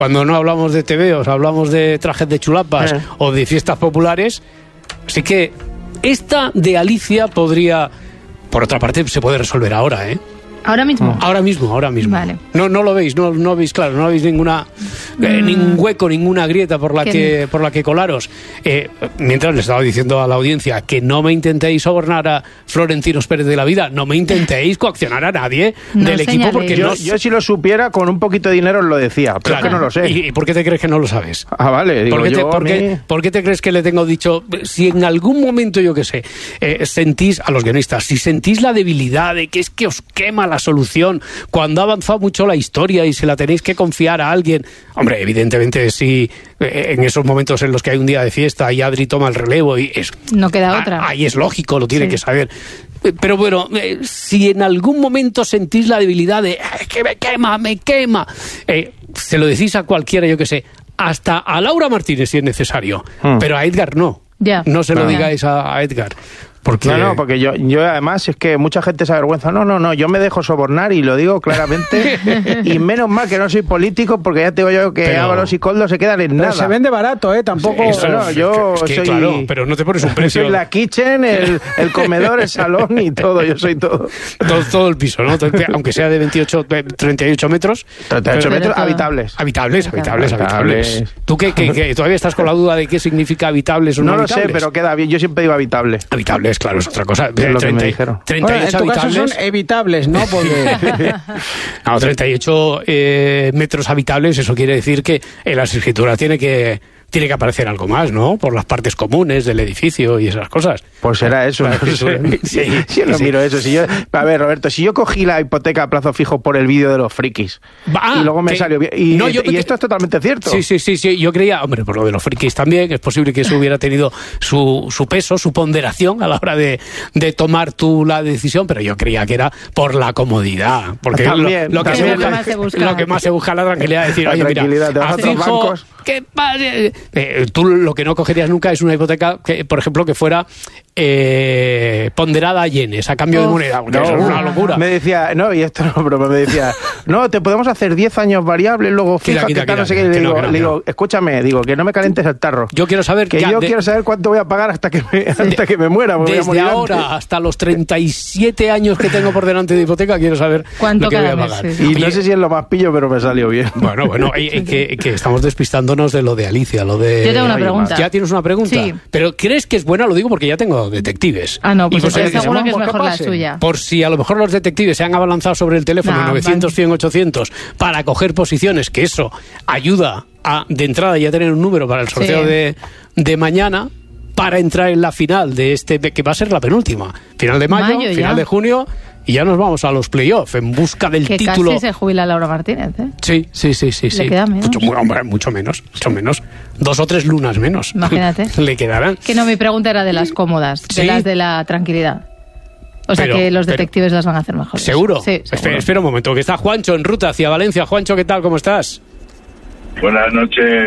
cuando no hablamos de tebeos, hablamos de trajes de chulapas o de fiestas populares. Así que esta de Alicia podría, por otra parte, se puede resolver ahora, ¿eh? ¿Ahora mismo? Ahora mismo. Vale. No lo veis, no veis claro, no veis ningún hueco, ninguna grieta por la que colaros. Mientras le estaba diciendo a la audiencia que no me intentéis sobornar a Florentinos Pérez de la Vida, no me intentéis coaccionar a nadie del equipo, porque yo si lo supiera, con un poquito de dinero os lo decía, pero claro, es que no lo sé. ¿Y por qué te crees que no lo sabes? Ah, vale. Digo, ¿Por qué te crees que le tengo dicho? Si en algún momento, yo qué sé, sentís, a los guionistas, si sentís la debilidad de que es que os quema la solución cuando ha avanzado mucho la historia y se la tenéis que confiar a alguien, hombre, evidentemente si en esos momentos en los que hay un día de fiesta y Adri toma el relevo y no queda otra. Ahí es lógico, lo tiene que saber. Pero bueno, si en algún momento sentís la debilidad de que me quema, se lo decís a cualquiera, yo que sé, hasta a Laura Martínez si es necesario, pero a Edgar no. No se lo digáis a Edgar. Porque... No, porque yo además es que mucha gente se avergüenza. No, yo me dejo sobornar y lo digo claramente. Y menos mal que no soy político, porque ya te digo yo que Ábalos y Koldo se quedan en nada. Se vende barato, tampoco... yo soy... Claro, pero no te pones un precio. Soy la kitchen, el comedor, el salón y todo, yo soy todo. Todo el piso, ¿no? Aunque sea de 38 metros. 38 metros habitables. Habitables. ¿Tú qué todavía estás con la duda de qué significa habitables o no habitables? No lo sé, pero queda bien. Yo siempre digo habitable. Habitables, claro, es otra cosa. Es lo que me dijeron. 38 en tu habitables. caso son evitables, ¿no? Porque... No, 38 metros habitables, eso quiere decir que en las escrituras tiene que aparecer algo más, ¿no? Por las partes comunes del edificio y esas cosas. Pues será eso, no sé. Sí, no miro eso. A ver, Roberto, si yo cogí la hipoteca a plazo fijo por el vídeo de los frikis y luego me salió bien, y esto es totalmente cierto. Sí, yo creía, hombre, por lo de los frikis también, es posible que eso hubiera tenido su peso, su ponderación a la hora de tomar tú la decisión, pero yo creía que era por la comodidad, porque lo que más se busca la tranquilidad, decir, oye, mira, a fijo, ¿qué pasa? Tú lo que no cogerías nunca es una hipoteca que, por ejemplo, que fuera ponderada a yenes, a cambio de moneda, porque eso es una locura. Me decía, y esto no, pero me decía, te podemos hacer 10 años variables, luego fija, que tal, no sé qué. Le digo, escúchame, que no me calientes el tarro. Yo quiero saber quiero saber cuánto voy a pagar hasta que me muera. Desde ahora hasta los 37 años que tengo por delante de hipoteca, quiero saber cuánto lo que voy a pagar. Y no sé si es lo más pillo, pero me salió bien. Bueno, que estamos despistándonos de lo de Alicia, lo de... Yo tengo una pregunta. ¿Ya tienes una pregunta? Sí. ¿Pero crees que es buena? Lo digo porque ya tengo detectives. No, pues seguro que es mejor la suya. Por si a lo mejor los detectives se han abalanzado sobre el teléfono 900, 100, 800 para coger posiciones, que eso ayuda de entrada ya tener un número para el sorteo de mañana, para entrar en la final de que va a ser la penúltima. Final de mayo final de junio... Y ya nos vamos a los playoffs en busca del título. Que casi se jubila Laura Martínez, ¿eh? Sí. ¿Le queda menos? Mucho menos. 2 o 3 lunas menos. Imagínate. Le quedarán. Que no, mi pregunta era de las cómodas, de las de la tranquilidad. O sea, que los detectives las van a hacer mejor. ¿Seguro? Sí, seguro. Espera un momento, que está Juancho en ruta hacia Valencia. Juancho, ¿qué tal? ¿Cómo estás? Buenas noches.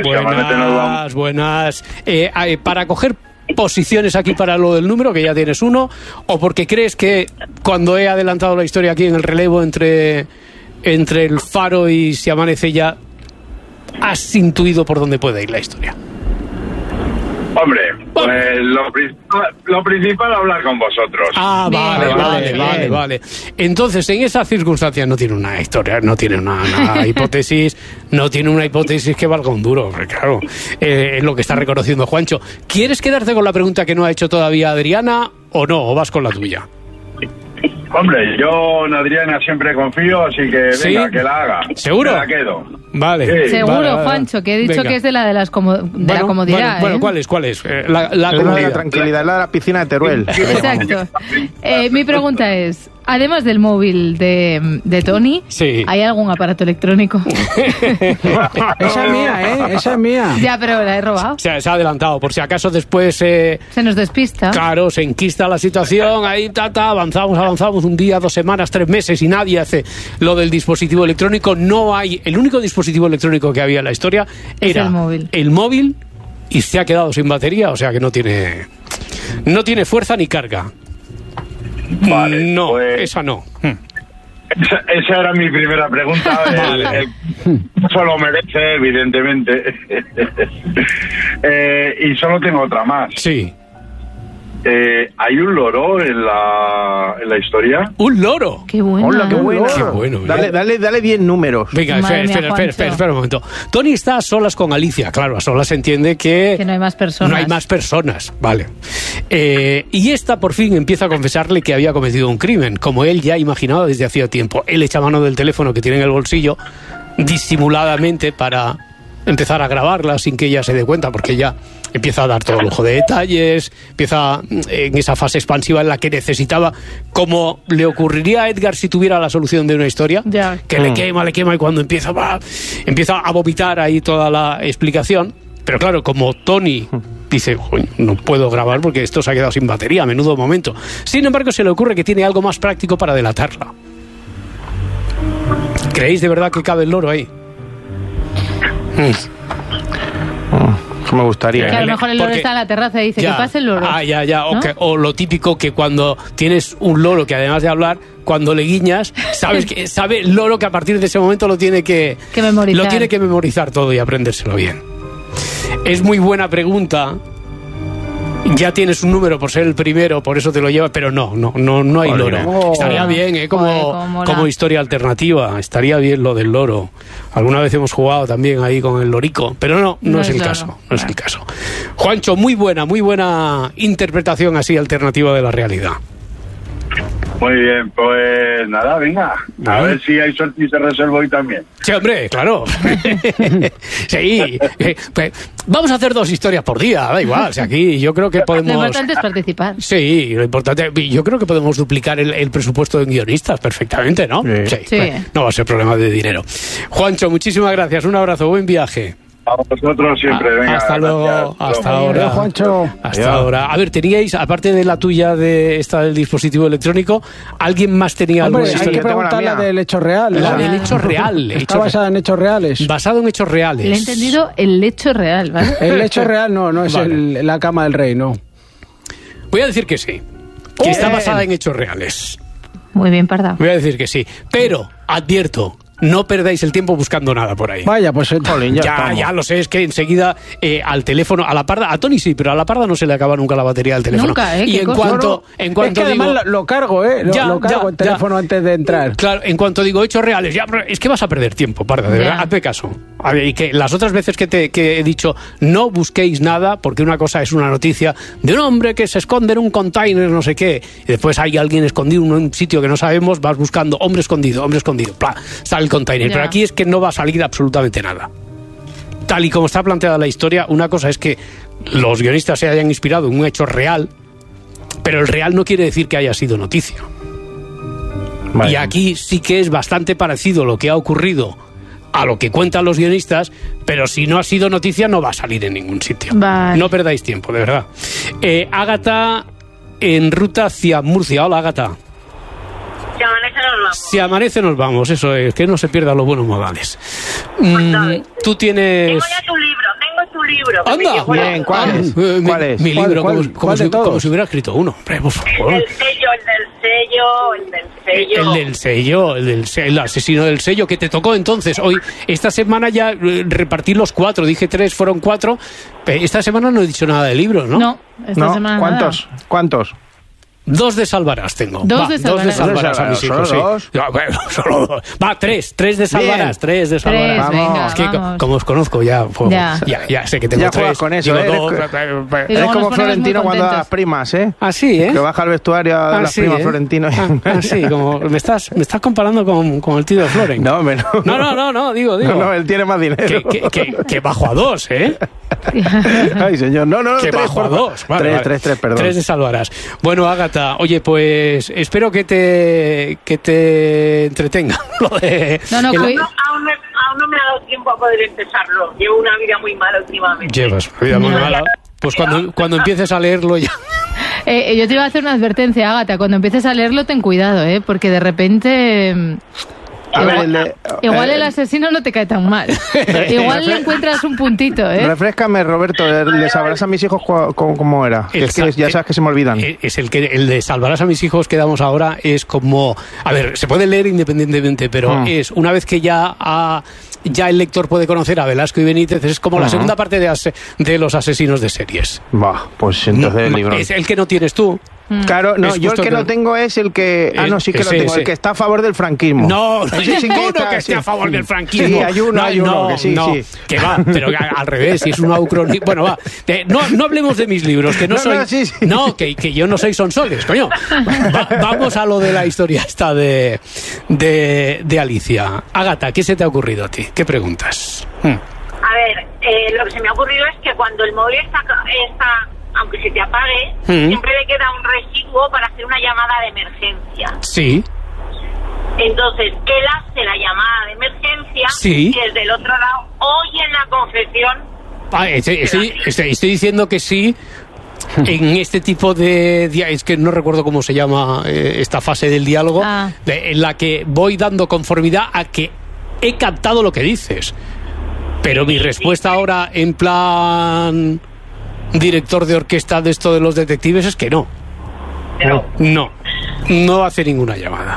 Buenas. Para coger posiciones aquí para lo del número, que ya tienes uno, o porque crees que cuando he adelantado la historia aquí en el relevo entre el Faro y Si amanece ya, has intuido por dónde puede ir la historia? Hombre, pues lo principal hablar con vosotros. Vale. Entonces, en esas circunstancias no tiene una historia, no tiene una hipótesis, que valga un duro, claro, es lo que está reconociendo Juancho. ¿Quieres quedarte con la pregunta que no ha hecho todavía Adriana o no, o vas con la tuya? Hombre, yo en Adriana siempre confío, así que venga, que la haga. ¿Seguro? Me la quedo. Vale. Sí. Seguro, vale. Juancho, que he dicho que es de la comodidad. Bueno, ¿cuál es? La comodidad. La tranquilidad, la piscina de Teruel. Exacto. Mi pregunta es, además del móvil de Tony, ¿hay algún aparato electrónico? Esa es mía. Ya, pero la he robado. Se ha adelantado, por si acaso después... se nos despista. Claro, se enquista la situación, ahí avanzamos un día, 2 semanas, 3 meses y nadie hace lo del dispositivo electrónico. No hay... El único dispositivo electrónico que había en la historia era el móvil y se ha quedado sin batería, o sea que no tiene fuerza ni carga. Vale, no, pues, esa no. Esa era mi primera pregunta. Eso lo merece, evidentemente. Y solo tengo otra más. Sí. ¿Hay un loro en la historia? ¿Un loro? ¡Qué bueno! Hola, qué bueno. Qué bueno. Dale 10 números. Venga, espera un momento. Tony está a solas con Alicia. Claro, a solas se entiende que no hay más personas. No hay más personas, vale. Y esta por fin empieza a confesarle que había cometido un crimen, como él ya imaginaba desde hacía tiempo. Él echa mano del teléfono que tiene en el bolsillo, disimuladamente, para empezar a grabarla sin que ella se dé cuenta, porque ella empieza a dar todo lujo de detalles, empieza en esa fase expansiva en la que necesitaba, como le ocurriría a Edgar si tuviera la solución de una historia, que le quema, y cuando empieza a vomitar ahí toda la explicación. Pero claro, como Tony dice, no puedo grabar porque esto se ha quedado sin batería, a menudo momento. Sin embargo, se le ocurre que tiene algo más práctico para delatarla. ¿Creéis de verdad que cabe el loro ahí? Me gustaría. Que a lo mejor el loro está en la terraza y dice, que pase el loro. ¿No? O lo típico que cuando tienes un loro que además de hablar, cuando le guiñas, sabe el loro que a partir de ese momento lo tiene que memorizar. Lo tiene que memorizar todo y aprendérselo bien. Es muy buena pregunta. Ya tienes un número por ser el primero, por eso te lo llevas, pero no hay loro. Estaría bien, como historia alternativa, estaría bien lo del loro. Alguna vez hemos jugado también ahí con el lorico, pero no es el caso, no es el caso. Juancho, muy buena interpretación así alternativa de la realidad. Muy bien, pues nada, venga. A ver si hay suerte y se resuelve hoy también. Sí, hombre, claro. Sí. Pues, vamos a hacer 2 historias por día, da igual. O sea, aquí yo creo que podemos... Lo importante es participar. Sí, lo importante... Yo creo que podemos duplicar el presupuesto de guionistas perfectamente, ¿no? Sí. No va a ser problema de dinero. Juancho, muchísimas gracias. Un abrazo, buen viaje. A vosotros siempre, venga. Hasta luego, gracias. hasta ahora. Juancho. Hasta ahora. A ver, teníais, aparte de la tuya de esta del dispositivo electrónico, ¿alguien más tenía algo de historia? Hay que preguntar la del hecho real. La del hecho real. Está basada en hechos reales. Basado en hechos reales. Le he entendido el hecho real, ¿vale? El hecho real no es la cama del rey, no. Voy a decir que sí. Que está basada en hechos reales. Muy bien, Parda. Voy a decir que sí. Pero, advierto, no perdáis el tiempo buscando nada por ahí. Vaya, pues ya lo sé, es que enseguida al teléfono, a la Parda, a Tony sí, pero a la Parda no se le acaba nunca la batería del teléfono. Nunca, y en cuanto es que además lo cargo, lo cargo el teléfono antes de entrar. Claro, en cuanto digo hechos reales, es que vas a perder tiempo, Parda, de verdad, hazme caso. A ver, y que las otras veces que he dicho, no busquéis nada, porque una cosa es una noticia de un hombre que se esconde en un container, no sé qué, y después hay alguien escondido en un sitio que no sabemos, vas buscando hombre escondido, ¡plá! Sale el container. Pero aquí es que no va a salir absolutamente nada. Tal y como está planteada la historia, una cosa es que los guionistas se hayan inspirado en un hecho real, pero el real no quiere decir que haya sido noticia. Vale. Y aquí sí que es bastante parecido lo que ha ocurrido a lo que cuentan los guionistas, pero si no ha sido noticia no va a salir en ningún sitio. Vale. No perdáis tiempo, de verdad. Ágata en ruta hacia Murcia. Hola, Ágata. Si amanece nos vamos. Si amanece nos vamos, eso es, que no se pierdan los buenos modales. Tú tienes... Tengo ya tu libro. ¡Anda! Bien, ¿cuál es? Mi libro, como si hubiera escrito uno. Hombre, por favor. El del sello. El asesino del sello, que te tocó entonces. Hoy, esta semana ya repartí los 4, dije 3, fueron 4. Esta semana no he dicho nada de libros, ¿no? No, esta semana ¿Cuántos? 2 de Salvaras tengo. 2 de Salvaras a mis hijos, ¿Solo 2? Sí. Solo 2. Va, 3 de Salvaras. 3 de Salvaras. Venga, es que como os conozco ya sé que tengo 3. Ya juegas con eso, eres como Florentino cuando da las primas, ¿eh? Así, ¿eh? Que baja al vestuario de las primas, Florentino. Así, como me estás comparando con el tío de Floren. No, hombre, no, digo. No, él tiene más dinero. Que bajo a 2, ¿eh? Ay, señor, no, que 3, bajo a 2. 3, perdón. 3 de Salvaras. Bueno, Ágata, oye, pues espero que te entretenga lo de... Aún no me ha dado tiempo a poder empezarlo. Llevo una vida muy mala últimamente. Llevas una vida muy mala. Pues cuando empieces a leerlo ya... yo te iba a hacer una advertencia, Ágata. Cuando empieces a leerlo, ten cuidado, porque de repente... Igual el asesino no te cae tan mal. Igual le encuentras un puntito, ¿eh? Refréscame, Roberto, de Salvarás a mis hijos, ¿cómo era? Es que ya sabes que se me olvidan. Es el de Salvarás a mis hijos que damos ahora es como... A ver, se puede leer independientemente, pero es una vez que ya el lector puede conocer a Velasco y Benítez, es como la segunda parte de los asesinos de series. Pues entonces el libro... Es el que no tienes tú. Claro, no, yo el que no tengo es el que... sí que lo tengo, el que está a favor del franquismo. No hay ninguno que esté a favor del franquismo. Sí, hay uno que sí. Que va, pero al revés, si es un ucronismo... Bueno, va, no hablemos de mis libros, que no soy... No, que yo no soy Sonsoles, coño. Vamos a lo de la historia esta de Alicia. Ágata, ¿qué se te ha ocurrido a ti? ¿Qué preguntas? A ver, lo que se me ha ocurrido es que cuando el móvil está aunque se te apague, siempre le queda un residuo para hacer una llamada de emergencia. Sí. Entonces, él hace la llamada de emergencia y desde el otro lado oye la confesión. Estoy diciendo que sí. En este tipo de... Es que no recuerdo cómo se llama esta fase del diálogo, en la que voy dando conformidad a que he captado lo que dices. Pero mi respuesta ahora, en plan... director de orquesta de esto de los detectives, es que no hace ninguna llamada.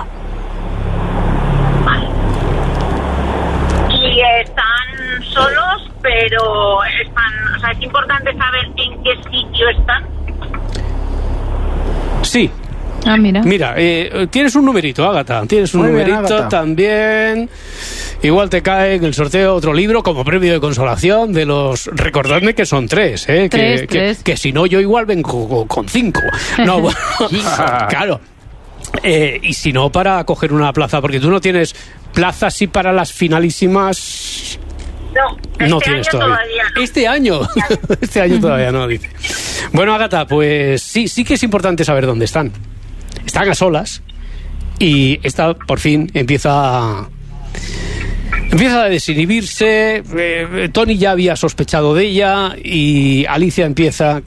Y están solos, pero es importante saber en qué sitio están. Sí. Mira, tienes un numerito, Ágata. Tienes un numerito también. Igual te cae en el sorteo otro libro como premio de consolación de los... Recordadme que son 3, tres. Que si no yo igual vengo con 5. No, bueno, claro. Y si no, para coger una plaza, porque tú no tienes plazas sí para las finalísimas... No tienes todavía. No. Este año todavía no, dice. Bueno, Ágata, pues sí que es importante saber dónde están. Están a solas y esta por fin empieza a desinhibirse. Tony ya había sospechado de ella y Alicia empieza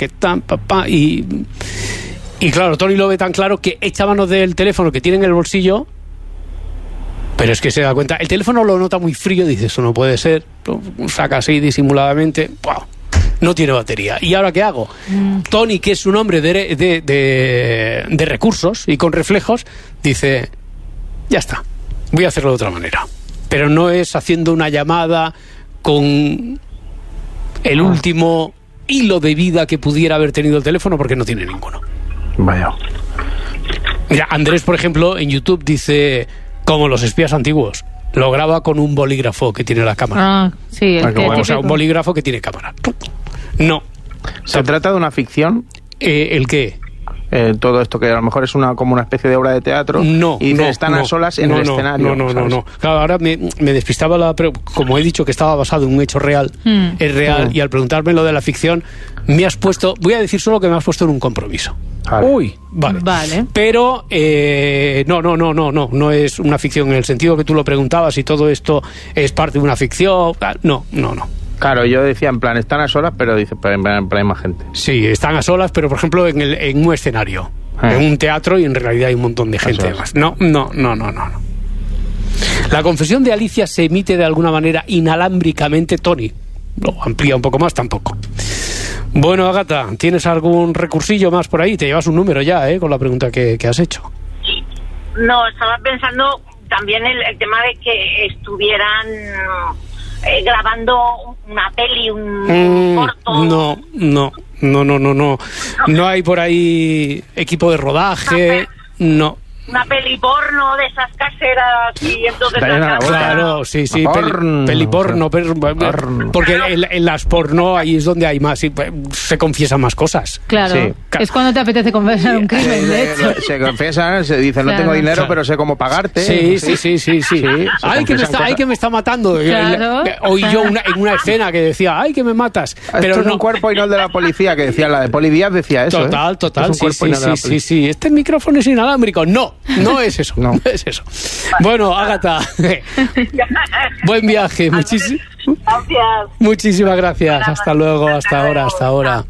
y claro, Tony lo ve tan claro que echa mano del teléfono que tiene en el bolsillo, pero es que se da cuenta, el teléfono lo nota muy frío, dice, eso no puede ser, lo saca así disimuladamente, ¡wow! No tiene batería. ¿Y ahora qué hago? Tony, que es un hombre de recursos y con reflejos, dice, ya está, voy a hacerlo de otra manera. Pero no es haciendo una llamada con el último hilo de vida que pudiera haber tenido el teléfono, porque no tiene ninguno. Vaya. Mira, Andrés, por ejemplo, en YouTube dice, como los espías antiguos, lo graba con un bolígrafo que tiene la cámara. Sí, o sea, un bolígrafo que tiene cámara. No. ¿Se trata de una ficción? ¿El qué? Todo esto que a lo mejor es como una especie de obra de teatro. Están a solas en el escenario. No. Claro, ahora me despistaba pero como he dicho que estaba basado en un hecho real, es real, y al preguntarme lo de la ficción, me has puesto, voy a decir solo que me has puesto en un compromiso. Vale. Uy, vale. Pero no es una ficción en el sentido que tú lo preguntabas, y todo esto es parte de una ficción. No. Claro, yo decía en plan, están a solas, pero dice, pero en plan hay más gente. Sí, están a solas, pero por ejemplo en un escenario, en un teatro, y en realidad hay un montón de gente más. No. La confesión de Alicia se emite de alguna manera inalámbricamente. Tony lo amplía un poco más, tampoco. Bueno, Ágata, ¿tienes algún recursillo más por ahí? Te llevas un número ya, con la pregunta que has hecho. No, estaba pensando también el tema de que estuvieran grabando una peli, un corto. No hay por ahí equipo de rodaje, no. Una peli porno de esas caseras y entonces... Claro, sí, peli porno, porque en las porno ahí es donde hay más, se confiesan más cosas. Claro, sí. Es cuando te apetece confesar un crimen, de hecho. Se confiesan, se dice, no tengo dinero, pero sé cómo pagarte. Sí. Ay, que me está matando. Claro. Oí yo en una escena que decía, ay, que me matas. Pero esto es un cuerpo y no el de la policía, que decía, la de Poli Díaz decía eso. Total, sí. Este micrófono es inalámbrico. No es eso. No es eso. Bueno, Ágata, buen viaje. Muchísimas gracias. Hasta luego, hasta ahora.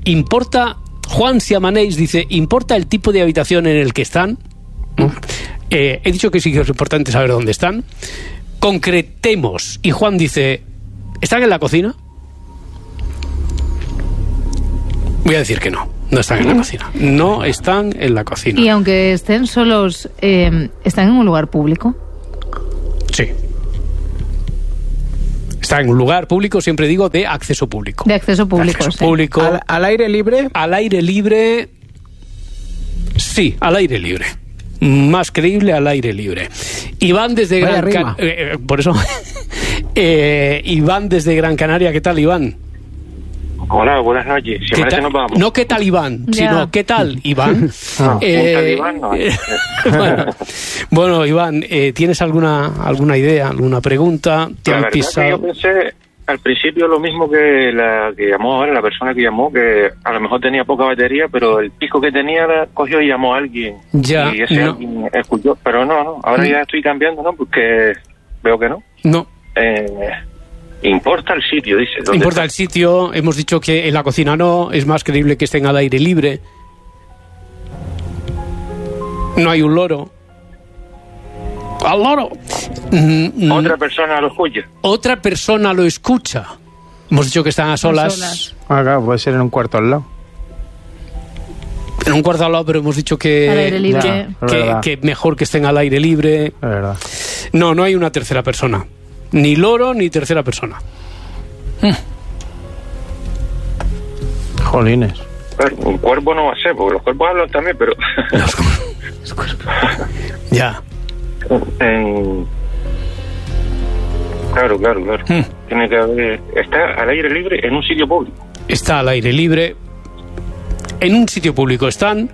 ¿Importa? Juan Siamaneix dice, ¿importa el tipo de habitación en el que están? He dicho que sí que es importante saber dónde están. Concretemos. Y Juan dice, ¿están en la cocina? Voy a decir que no están en la cocina. No están en la cocina. Y aunque estén solos, ¿están en un lugar público? Sí. Está en un lugar público, siempre digo, de acceso público. De acceso público, sí. Público. ¿Al aire libre? Al aire libre, sí, al aire libre. Más creíble, al aire libre. Iván desde Gran Canaria. Por eso. Iván desde Gran Canaria, ¿qué tal, Iván? Hola, buenas noches. Si ¿Qué tal? Nos vamos. No, ¿qué tal, Iván? Ya. Sino, ¿qué tal, Iván? Iván, no. Bueno, Iván, ¿tienes alguna idea, alguna pregunta? La verdad que yo pensé al principio lo mismo que la que llamó ahora, la persona que llamó, que a lo mejor tenía poca batería, pero el pico que tenía cogió y llamó a alguien. Ya, y ese alguien escuchó, pero no. Ahora ya estoy cambiando, ¿no? Porque veo que no. No. Importa el sitio, dice. Importa el sitio. Hemos dicho que en la cocina no. Es más creíble que estén al aire libre. No hay un loro. ¡Al loro! Otra persona lo escucha. Otra persona lo escucha. Hemos dicho que están a solas. Claro, puede ser en un cuarto al lado. En un cuarto al lado, pero hemos dicho que... Al aire libre. Que mejor que estén al aire libre. Es verdad. No hay una tercera persona. Ni loro ni tercera persona. Jolines. Bueno, un cuervo no va a ser, porque los cuervos hablan también, pero... Los cuervos. Ya. Claro. Tiene que haber... Está al aire libre en un sitio público. Está al aire libre. En un sitio público están.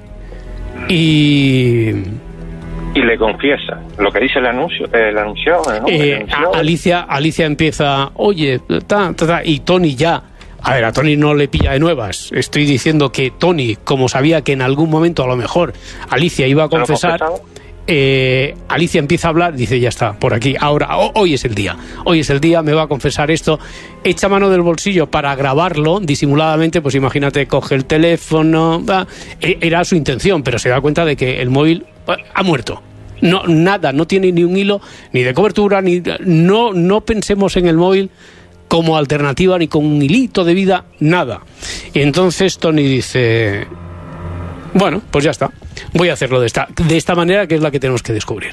Y le confiesa lo que dice el anunciado, ¿no? Alicia empieza, oye, y Tony ya. A ver, a Tony no le pilla de nuevas. Estoy diciendo que Tony, como sabía que en algún momento a lo mejor Alicia iba a confesar, Alicia empieza a hablar, dice, ya está, por aquí, ahora, hoy es el día, me va a confesar esto, echa mano del bolsillo para grabarlo disimuladamente, pues imagínate, coge el teléfono, era su intención, pero se da cuenta de que el móvil ha muerto. No, nada, no tiene ni un hilo, ni de cobertura, no pensemos en el móvil como alternativa, ni con un hilito de vida, nada. Y entonces Tony dice, bueno, pues ya está, voy a hacerlo de esta manera, que es la que tenemos que descubrir.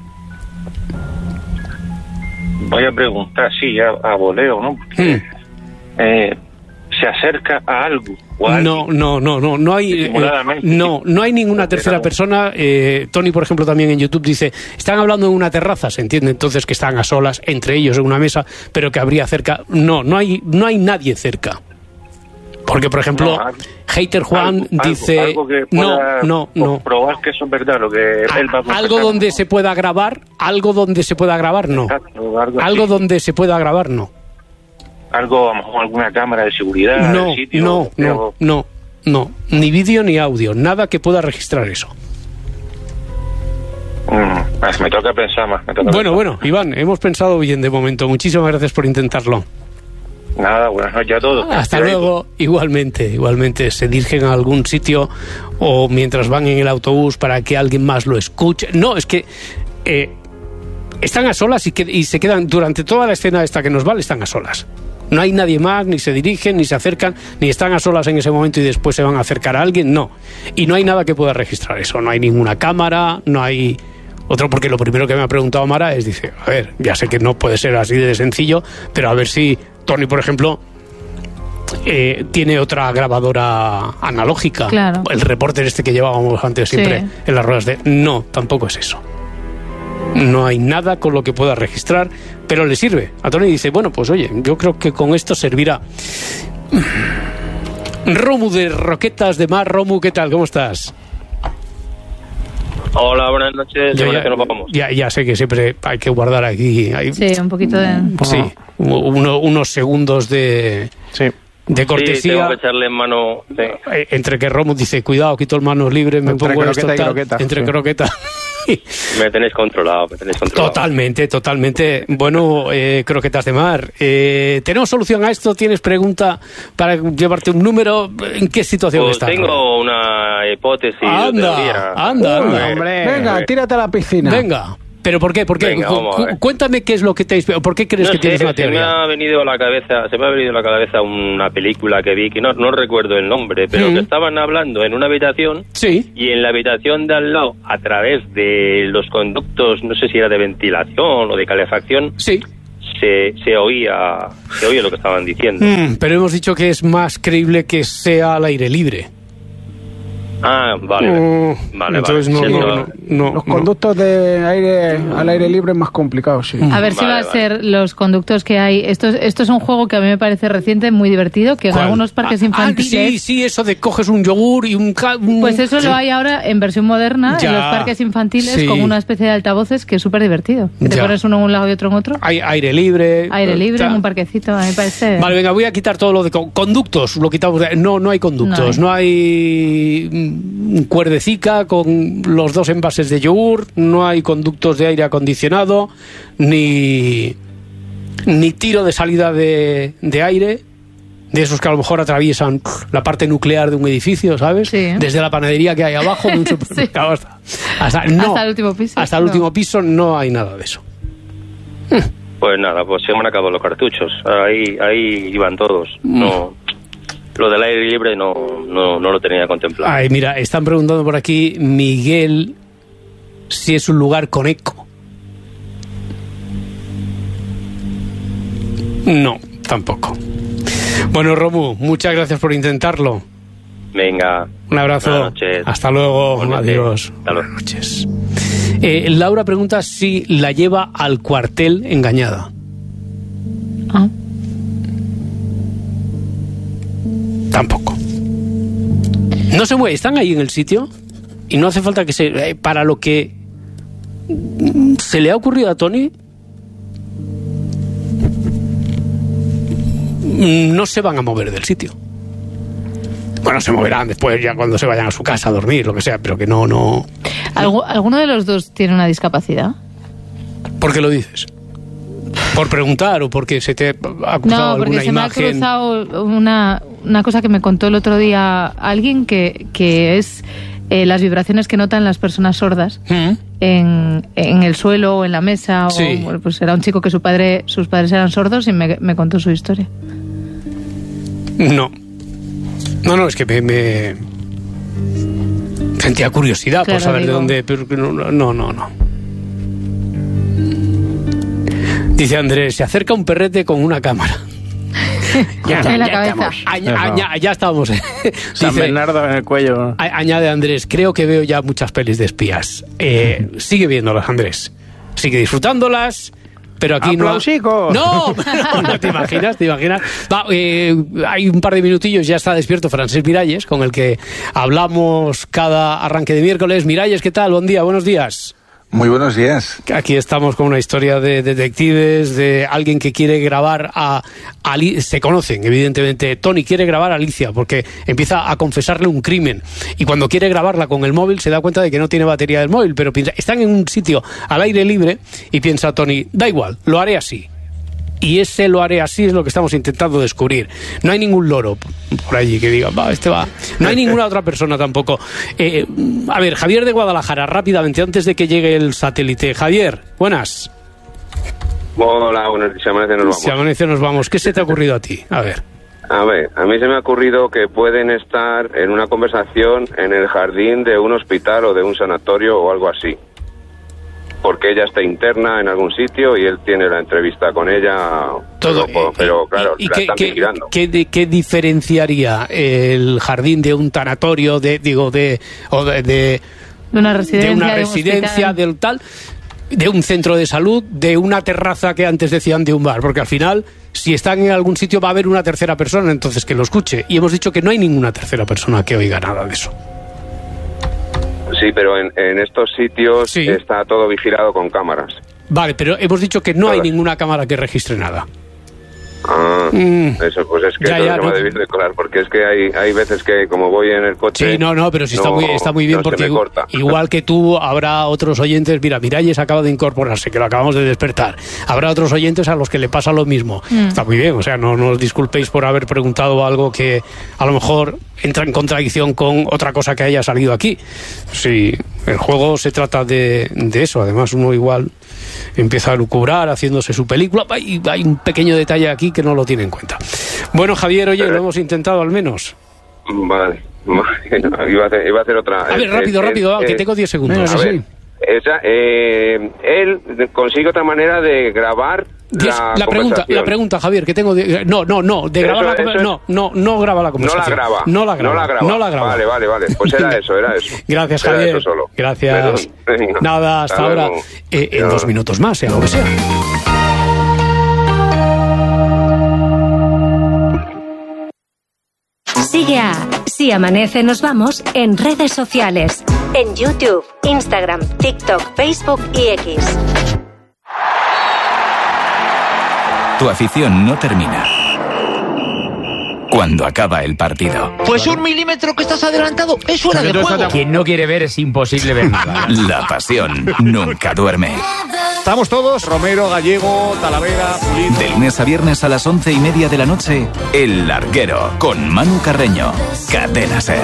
Voy a preguntar, sí, a voleo, ¿no? Porque, se acerca a algo. No hay ninguna tercera persona. Tony, por ejemplo, también en YouTube dice, están hablando en una terraza, se entiende entonces que están a solas entre ellos en una mesa, pero que habría cerca. No hay nadie cerca. Porque, por ejemplo, Hater Juan dice, algo que no. Probar que eso es verdad, lo que él va a algo donde se pueda grabar, no. Exacto, algo donde se pueda grabar, no. Algo, a lo mejor alguna cámara de seguridad del sitio. No. Ni vídeo ni audio. Nada que pueda registrar eso. Me toca pensar más. Bueno, Iván, hemos pensado bien de momento. Muchísimas gracias por intentarlo. Nada, buenas noches a todos. Hasta luego. Igualmente. Se dirigen a algún sitio o mientras van en el autobús para que alguien más lo escuche. No, es que... están a solas y se quedan durante toda la escena esta que nos vale, están a solas. No hay nadie más, ni se dirigen, ni se acercan, ni están a solas en ese momento y después se van a acercar a alguien, no. Y no hay nada que pueda registrar eso, no hay ninguna cámara, no hay... Otro, porque lo primero que me ha preguntado Mara es, dice, a ver, ya sé que no puede ser así de sencillo, pero a ver si Tony, por ejemplo, tiene otra grabadora analógica. Claro. El reporter este que llevábamos antes siempre en las ruedas de... No, tampoco es eso. No hay nada con lo que pueda registrar, pero le sirve. A Tony dice, bueno, pues oye, yo creo que con esto servirá. Romu de Roquetas de Mar. Romu, ¿qué tal? ¿Cómo estás? Hola, buenas noches. Ya sé que siempre hay que guardar aquí... Sí, un poquito de... Sí, unos segundos de... Sí. De cortesía. Sí, tengo que echarle en mano. Sí. Entre que Romu dice, cuidado, quito el manos libres, me pongo esto tal, entre croqueta Me tenéis controlado. Totalmente. Bueno, croquetas de mar. ¿Tenemos solución a esto? ¿Tienes pregunta para llevarte un número? ¿En qué situación estás? Tengo una hipótesis. Anda. Hombre. Venga, tírate a la piscina. Venga. ¿Pero por qué? Venga, cuéntame qué es lo que te inspira. ¿Por qué crees que tienes una teoría? Se me ha venido a la cabeza una película que vi, que no recuerdo el nombre, pero que estaban hablando en una habitación, y en la habitación de al lado, a través de los conductos, no sé si era de ventilación o de calefacción, se oía lo que estaban diciendo. Pero hemos dicho que es más creíble que sea al aire libre. Vale. Entonces no. Los conductos de aire al aire libre es más complicado, sí. A ver si va a ser los conductos que hay. Esto es un juego que a mí me parece reciente, muy divertido, que en algunos parques infantiles... Sí, eso de coges un yogur y un... Pues eso lo hay ahora en versión moderna, en los parques infantiles, con una especie de altavoces que es súper divertido. Que te pones uno en un lado y otro en otro. Hay aire libre. En un parquecito, a mí me parece... Vale, venga, voy a quitar todo lo de conductos. Lo quitamos. No hay conductos. No hay cuerdecica con los 2 envases de yogur, no hay conductos de aire acondicionado, ni tiro de salida de aire, de esos que a lo mejor atraviesan la parte nuclear de un edificio, ¿sabes? Sí. Desde la panadería que hay abajo, de un supermercado hasta el último piso. Hasta el último piso no hay nada de eso. Pues nada, pues se me han acabado los cartuchos. Ahí iban todos. No. Lo del aire libre no lo tenía contemplado. Ay, mira, están preguntando por aquí, Miguel, si es un lugar con eco. No, tampoco. Bueno, Romu, muchas gracias por intentarlo. Venga. Un abrazo. Buenas noches. Hasta luego. Adiós. Buenas noches. Laura pregunta si la lleva al cuartel engañada. Tampoco. No se mueve, están ahí en el sitio y no hace falta que para lo que se le ha ocurrido a Tony, no se van a mover del sitio. Bueno, se moverán después ya cuando se vayan a su casa a dormir, lo que sea, pero que no. ¿Alguno de los dos tiene una discapacidad? ¿Por qué lo dices? ¿Por preguntar o porque se te ha cruzado alguna imagen? No, porque se me ha cruzado una cosa que me contó el otro día alguien, que es las vibraciones que notan las personas sordas en el suelo o en la mesa. Sí. O, pues era un chico que sus padres eran sordos y me contó su historia. No, es que me sentía curiosidad por saber de dónde, pero no. Dice Andrés, se acerca un perrete con una cámara. Ya estamos. San Bernardo en el cuello. Añade Andrés, creo que veo ya muchas pelis de espías. Sigue viéndolas, Andrés. Sigue disfrutándolas. Pero aquí ¡Aplausicos! No, ¿te imaginas? Va, hay un par de minutillos, ya está despierto Francesc Miralles, con el que hablamos cada arranque de miércoles. Miralles, ¿qué tal? Buen día, buenos días. Muy buenos días. Aquí estamos con una historia de detectives, de alguien que quiere grabar a Alicia. Se conocen, evidentemente. Tony quiere grabar a Alicia porque empieza a confesarle un crimen. Y cuando quiere grabarla con el móvil se da cuenta de que no tiene batería del móvil, pero piensa, están en un sitio al aire libre y piensa Tony, da igual, lo haré así. Y ese lo haré así es lo que estamos intentando descubrir. No hay ningún loro por allí que diga, va. No hay ninguna otra persona tampoco. A ver, Javier de Guadalajara, rápidamente, antes de que llegue el satélite. Javier, buenas. Hola, buenas. Si amanece nos vamos. ¿Qué se te ha ocurrido a ti? A ver, a mí se me ha ocurrido que pueden estar en una conversación en el jardín de un hospital o de un sanatorio o algo así. Porque ella está interna en algún sitio y él tiene la entrevista con ella. Todo. Pero claro, la están vigilando. ¿Qué diferenciaría el jardín de un tanatorio, de una residencia, del tal, de un centro de salud, de una terraza que antes decían de un bar? Porque al final, si están en algún sitio va a haber una tercera persona, entonces que lo escuche. Y hemos dicho que no hay ninguna tercera persona que oiga nada de eso. Sí, pero en estos sitios está todo vigilado con cámaras. Vale, pero hemos dicho que no hay ninguna cámara que registre nada. Eso, pues es que se me ha debido de colar, porque es que hay veces que como voy en el coche... Sí, pero sí está muy bien, porque igual que tú, habrá otros oyentes, mira, Miralles acaba de incorporarse, que lo acabamos de despertar, habrá otros oyentes a los que le pasa lo mismo. Está muy bien, o sea, no os disculpéis por haber preguntado algo que a lo mejor entra en contradicción con otra cosa que haya salido aquí. Sí, el juego se trata de eso, además uno igual empieza a lucubrar haciéndose su película, y hay un pequeño detalle aquí que no lo tiene en cuenta. Bueno, Javier, oye, lo hemos intentado al menos. Vale. Iba a hacer otra. A ver, rápido, que tengo 10 segundos. Él consigue otra manera de grabar la pregunta, Javier, que tengo no graba la conversación. No graba la conversación. No la graba. Vale. Pues era eso. Gracias, Javier. Eso solo. Gracias. Nada, hasta ahora. En 2 minutos más, sea lo que sea. Sigue a Si Amanece Nos Vamos en redes sociales. En YouTube, Instagram, TikTok, Facebook y X. Tu afición no termina cuando acaba el partido. Pues 1 milímetro que estás adelantado es fuera de juego. Quien no quiere ver es imposible ver nada. La pasión nunca duerme. Estamos todos, Romero, Gallego, Talavera, Pulido. De lunes a viernes a las 11:30 de la noche, El Larguero, con Manu Carreño. Cadena SER.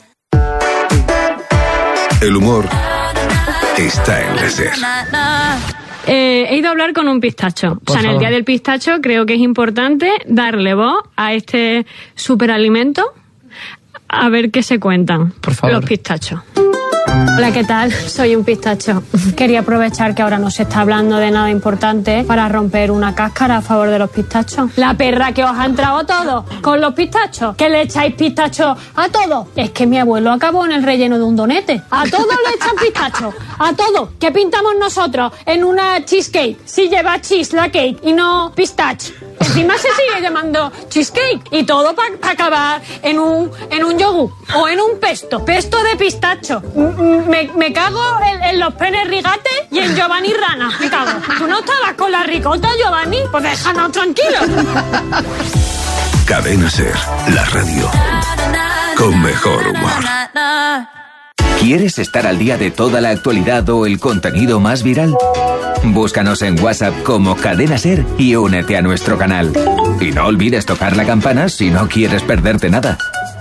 El humor está en la SER. He ido a hablar con un pistacho. En el día del pistacho creo que es importante darle voz a este superalimento, a ver qué se cuentan los pistachos. Hola, ¿qué tal? Soy un pistacho. Quería aprovechar que ahora no se está hablando de nada importante para romper una cáscara a favor de los pistachos. La perra que os ha entrado todo con los pistachos, que le echáis pistachos a todo. Es que mi abuelo acabó en el relleno de un donete. A todo le echan pistachos, a todo. ¿Qué pintamos nosotros en una cheesecake? Si lleva cheese la cake y no pistache. Encima se sigue llamando cheesecake y todo para acabar en un yogur o en un pesto de pistacho. Me cago en los Pérez Rigate y en Giovanni Rana. Me cago. ¿Tú no estabas con la ricota, Giovanni? Pues déjanos tranquilos. Cadena SER, la radio con mejor humor. ¿Quieres estar al día de toda la actualidad o el contenido más viral? Búscanos en WhatsApp como Cadena SER y únete a nuestro canal. Y no olvides tocar la campana si no quieres perderte nada.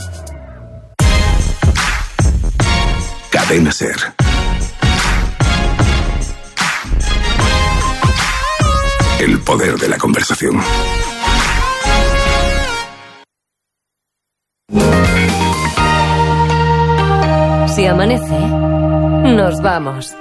Cadena SER. El poder de la conversación. Si amanece, nos vamos.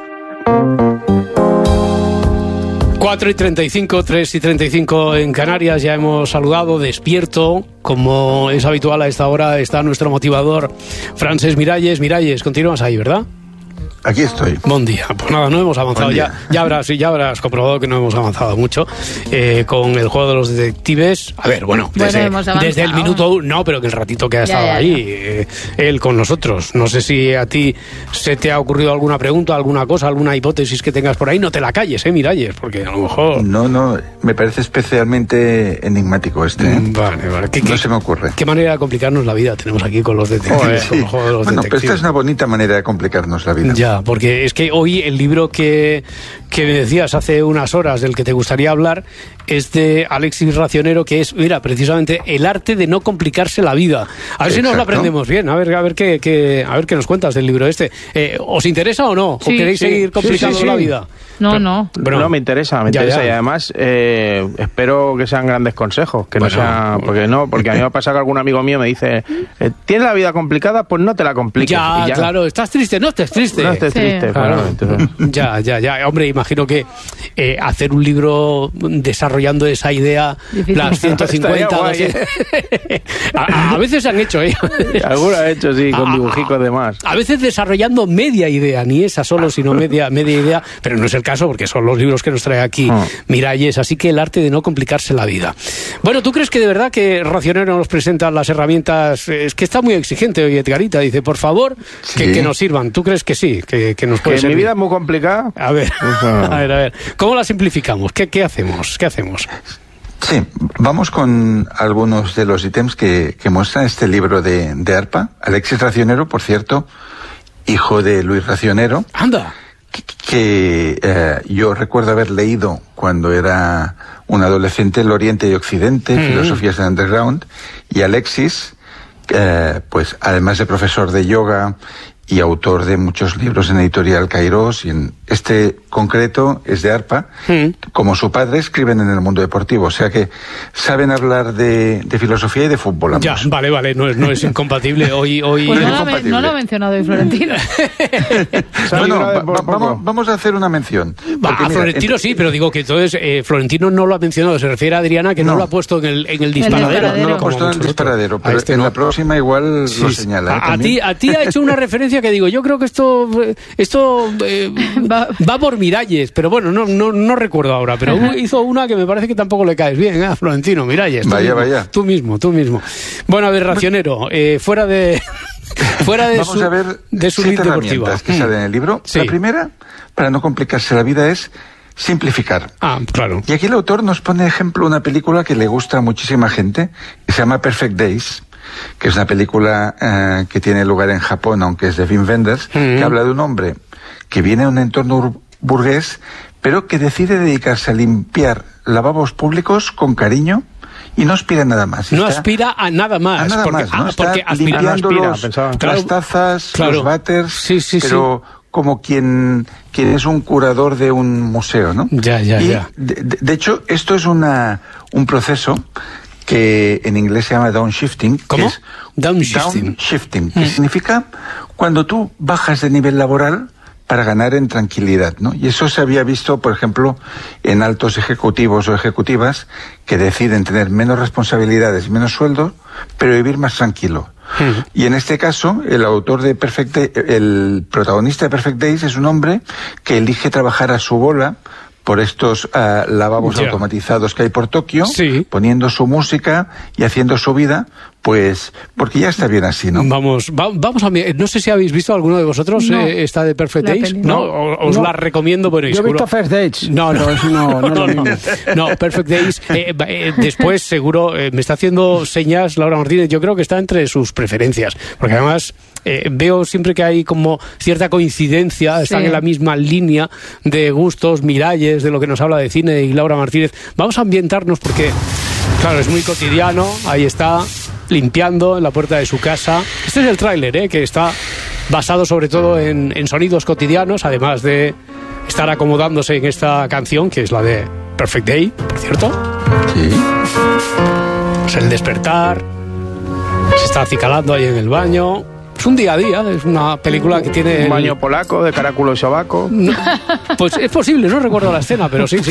4:35, 3:35 en Canarias. Ya hemos saludado, despierto. Como es habitual a esta hora, está nuestro motivador, Francesc Miralles. Miralles, continúas ahí, ¿verdad? Aquí estoy. Buen día. Pues nada, no hemos avanzado. Ya habrás comprobado que no hemos avanzado mucho con el juego de los detectives. A ver, desde el minuto 1, no, pero que el ratito que ha estado ahí, él con nosotros. No sé si a ti se te ha ocurrido alguna pregunta, alguna cosa, alguna hipótesis que tengas por ahí. No te la calles, Miralles, porque a lo mejor... No, me parece especialmente enigmático este. Vale. No se me ocurre. ¿Qué manera de complicarnos la vida tenemos aquí con los detectives? Con el juego de los detectives. Pero esta es una bonita manera de complicarnos la vida. Ya, porque es que hoy el libro que me decías hace unas horas del que te gustaría hablar es de Alexis Racionero, que es, mira, precisamente el arte de no complicarse la vida. A ver si nos lo aprendemos bien, a ver qué nos cuentas del libro este. ¿Os interesa o no? Sí, ¿O queréis seguir complicando la vida? No, me interesa. Y además espero que sean grandes consejos, que no sea, porque a mí me ha pasado que algún amigo mío me dice, ¿tienes la vida complicada? Pues no te la compliques. Ya, claro, ¿estás triste? No estés triste. No estés triste, claro. Ya. Hombre, imagino que hacer un libro desarrollando esa idea, difícil. Las 150... Guay, a veces se han hecho, Algunos han hecho, sí, con dibujicos de más. A veces desarrollando media idea, ni esa solo, sino media idea, pero no es el caso porque son los libros que nos trae aquí Miralles, así que el arte de no complicarse la vida. Bueno, ¿tú crees que de verdad que Racionero nos presenta las herramientas? Es que está muy exigente hoy Edgarita, dice, por favor, que nos sirvan. ¿Tú crees que sí? Que nos puede servir. Mi vida es muy complicada. A ver, a ver. ¿Cómo la simplificamos? ¿Qué hacemos? Sí, vamos con algunos de los ítems que muestra este libro de ARPA. Alexis Racionero, por cierto, hijo de Luis Racionero. ¡Anda! Que yo recuerdo haber leído cuando era un adolescente El Oriente y Occidente, Filosofías del Underground, y Alexis, pues además de profesor de yoga y autor de muchos libros en Editorial Kairos, y en este concreto es de ARPA, como su padre escriben en El Mundo Deportivo, o sea que saben hablar de filosofía y de fútbol ambos. Ya, vale, no es incompatible. Hoy pues no lo ha mencionado hoy Florentino. Vamos a hacer una mención. Porque, mira, Florentino sí, pero digo que entonces Florentino no lo ha mencionado, se refiere a Adriana, que no lo ha puesto en el disparadero. No lo ha puesto en el disparadero, pero en la próxima igual lo señala. A ti ha hecho una referencia que digo, yo creo que esto va por Miralles, pero bueno, no recuerdo ahora, pero hizo una que me parece que tampoco le caes bien, Florentino, Miralles. Vaya. Tú mismo. Bueno, a ver, Racionero, fuera de Vamos a ver de su 7 herramientas que salen en el libro. Sí. La primera, para no complicarse la vida, es simplificar. Claro. Y aquí el autor nos pone ejemplo una película que le gusta a muchísima gente, que se llama Perfect Days, que es una película que tiene lugar en Japón, aunque es de Wim Wenders, que habla de un hombre que viene de un entorno burgués, pero que decide dedicarse a limpiar lavabos públicos con cariño y no aspira a nada más. No aspira a nada más. Porque limpiando las tazas, los váteres, pero como quien es un curador de un museo, ¿no? Ya. De hecho, esto es un proceso que en inglés se llama downshifting. ¿Cómo? Downshifting, que significa cuando tú bajas de nivel laboral para ganar en tranquilidad, ¿no? Y eso se había visto, por ejemplo, en altos ejecutivos o ejecutivas que deciden tener menos responsabilidades, menos sueldo, pero vivir más tranquilo. Y en este caso, el protagonista de Perfect Days es un hombre que elige trabajar a su bola por estos lavabos automatizados que hay por Tokio, poniendo su música y haciendo su vida, pues porque ya está bien así, ¿no? Vamos a no sé si habéis visto alguno de vosotros esta de Perfect Days. Os la recomiendo, bueno, yo he visto First Dates. No, Perfect Days. Después seguro me está haciendo señas Laura Martínez. Yo creo que está entre sus preferencias, porque además veo siempre que hay como cierta coincidencia, están en la misma línea de gustos, Miralles, de lo que nos habla de cine, y Laura Martínez. Vamos a ambientarnos porque, claro, es muy cotidiano. Ahí está, limpiando en la puerta de su casa. Este es el tráiler, que está basado sobre todo en sonidos cotidianos, además de estar acomodándose en esta canción, que es la de Perfect Day, por cierto. Sí. Es el despertar, se está acicalando ahí en el baño. Es un día a día, es una película que tiene... Un baño polaco, de caráculo y sobaco. No, pues es posible, no recuerdo la escena, pero sí.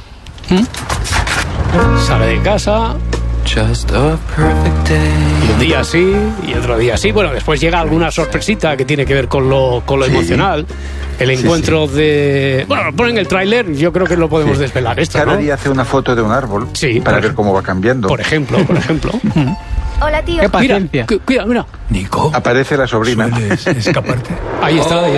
Sale de casa... Y un día sí, y otro día sí. Bueno, después llega alguna sorpresita que tiene que ver con lo emocional. El encuentro de... Bueno, lo ponen el tráiler, yo creo que lo podemos desvelar esto, Cada día hace una foto de un árbol para ver cómo va cambiando. Por ejemplo. Hola, tío. Qué paciencia. Mira. Nico. Aparece la sobrina. ¿Sueles escaparte? Ahí está.